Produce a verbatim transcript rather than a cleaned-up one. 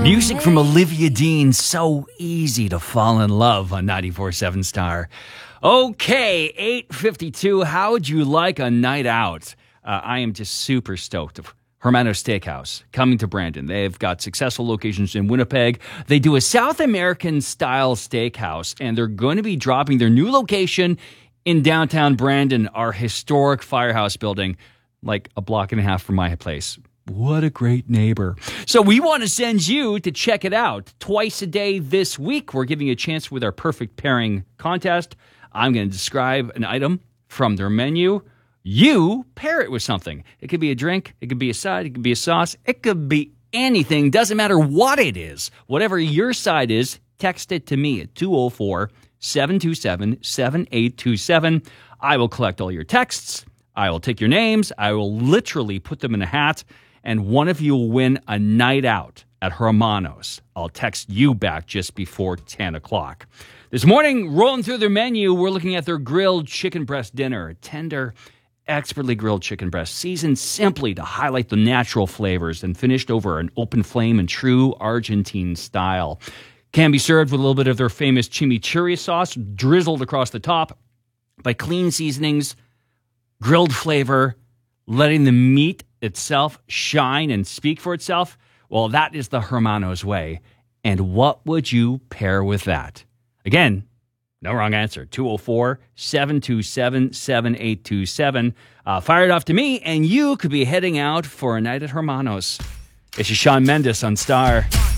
Music from Olivia Dean, so easy to fall in love on ninety-four point seven Star. Okay, eight fifty-two, how would you like a night out? Uh, I am just super stoked. Hermanos Steakhouse coming to Brandon. They've got successful locations in Winnipeg. They do a South American-style steakhouse, and they're going to be dropping their new location in downtown Brandon, our historic firehouse building, like a block and a half from my place. What a great neighbor. So we want to send you to check it out. Twice a day this week, we're giving you a chance with our perfect pairing contest. I'm going to describe an item from their menu. You pair it with something. It could be a drink. It could be a side. It could be a sauce. It could be anything. Doesn't matter what it is. Whatever your side is, text it to me at two oh four, seven two seven, seven eight two seven. I will collect all your texts. I will take your names. I will literally put them in a hat. And one of you will win a night out at Hermanos. I'll text you back just before ten o'clock. This morning, rolling through their menu, we're looking at their grilled chicken breast dinner. Tender, expertly grilled chicken breast, seasoned simply to highlight the natural flavors and finished over an open flame in true Argentine style. Can be served with a little bit of their famous chimichurri sauce drizzled across the top by clean seasonings, grilled flavor, letting the meat itself shine and speak for itself. Well, that is the Hermanos way. And what would you pair with that? Again, no wrong answer. two oh four, seven two seven, seven eight two seven. Uh, fire it off to me, and you could be heading out for a night at Hermanos. This is Shawn Mendes on Star.